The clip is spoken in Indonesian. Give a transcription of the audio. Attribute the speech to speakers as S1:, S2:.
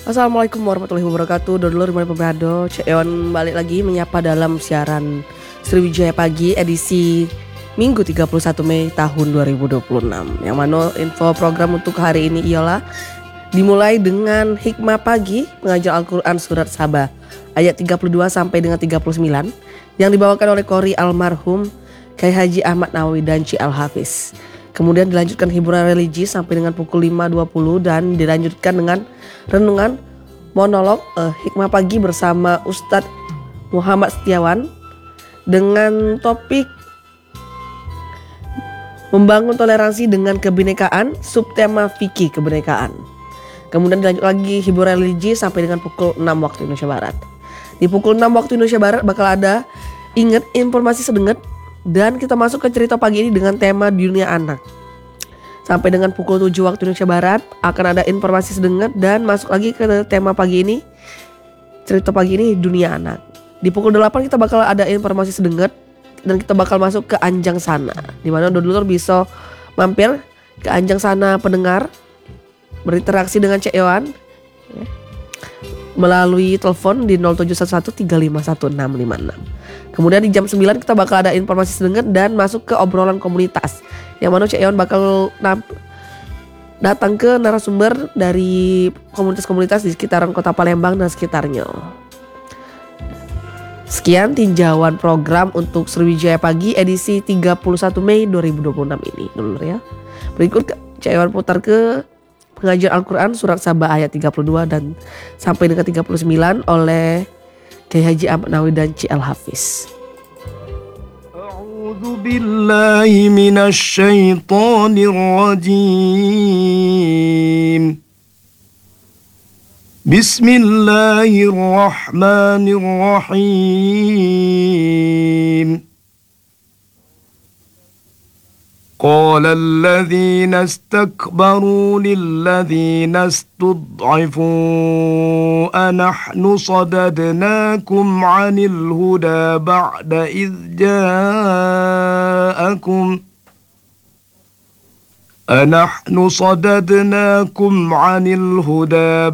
S1: Assalamualaikum warahmatullahi wabarakatuh. Dodolur Mari Pemberado, Cek Ewan balik lagi menyapa dalam siaran Sriwijaya Pagi edisi Minggu 31 Mei tahun 2026. Yang mana info program untuk hari ini ialah dimulai dengan hikmah pagi pengajar Al-Quran surat Sabah ayat 32 sampai dengan 39 yang dibawakan oleh Qori almarhum Kyai Haji Ahmad Nawawi dan Ci Al-Hafiz. Kemudian dilanjutkan hiburan religi sampai dengan pukul 5.20 dan dilanjutkan dengan renungan monolog hikmah pagi bersama Ustadz Muhammad Setiawan dengan topik membangun toleransi dengan kebinekaan, subtema fikih kebinekaan. Kemudian dilanjut lagi hiburan religi sampai dengan pukul 6 waktu Indonesia Barat. Di pukul 6 waktu Indonesia Barat bakal ada ingat informasi sedenget. Dan kita masuk ke cerita pagi ini dengan tema dunia anak. Sampai dengan pukul 7 waktu Indonesia Barat akan ada informasi sedengat dan masuk lagi ke tema pagi ini. Cerita pagi ini dunia anak. Di pukul 8 kita bakal ada informasi sedengat dan kita bakal masuk ke Anjang Sana, di mana dodolur bisa mampir ke Anjang Sana pendengar berinteraksi dengan Cek Ewan ya, melalui telepon di 0711351656. Kemudian di jam 9 kita bakal ada informasi sedengat dan masuk ke obrolan komunitas, yang mana Cek Ewan bakal datang ke narasumber dari komunitas-komunitas di sekitaran Kota Palembang dan sekitarnya. Sekian tinjauan program untuk Sriwijaya Pagi edisi 31 Mei 2026 ini dulu ya. Berikut Cek Ewan putar ke pengajar Al-Quran surat Sabah ayat 32 dan sampai dengan 39 oleh Kyai Haji Ahmad Nawawi dan Ci Al-Hafiz.
S2: A'udzu billahi minasy syaithanir rajim. Bismillahirrahmanirrahim. قال الذين استكبروا للذين استضعفوا أنحن صددناكم عن الهدى بعد إذ جاءكم أنحن صددناكم عن الهدى